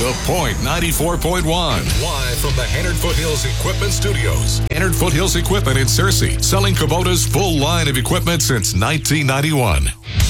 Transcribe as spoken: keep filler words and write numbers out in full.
The Point ninety-four point one. Live from the Hennard Foothills Equipment Studios. Hennard Foothills Equipment in Searcy, selling Kubota's full line of equipment since nineteen ninety-one.